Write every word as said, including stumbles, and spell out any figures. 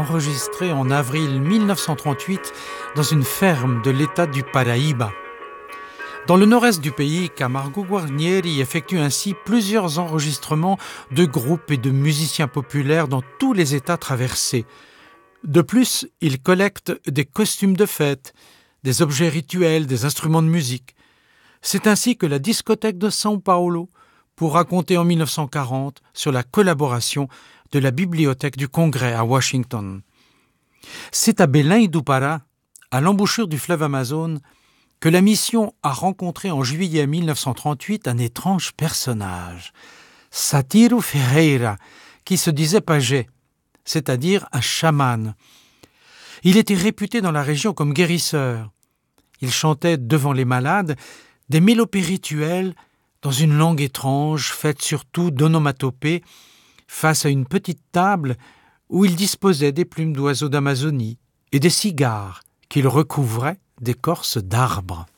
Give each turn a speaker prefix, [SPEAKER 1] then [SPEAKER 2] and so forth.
[SPEAKER 1] enregistré en avril mille neuf cent trente-huit dans une ferme de l'état du Paraíba. Dans le nord-est du pays, Camargo Guarnieri effectue ainsi plusieurs enregistrements de groupes et de musiciens populaires dans tous les états traversés. De plus, il collecte des costumes de fête, des objets rituels, des instruments de musique. C'est ainsi que la discothèque de São Paulo pour raconter en mille neuf cent quarante sur la collaboration de la Bibliothèque du Congrès à Washington. C'est à Belém do Pará, à l'embouchure du fleuve Amazone, que la mission a rencontré en juillet mille neuf cent trente-huit un étrange personnage, Satiro Ferreira, qui se disait pajé, c'est-à-dire un chaman. Il était réputé dans la région comme guérisseur. Il chantait devant les malades des mélopées rituelles dans une langue étrange, faite surtout d'onomatopées, face à une petite table où il disposait des plumes d'oiseaux d'Amazonie et des cigares qu'il recouvrait d'écorces d'arbres.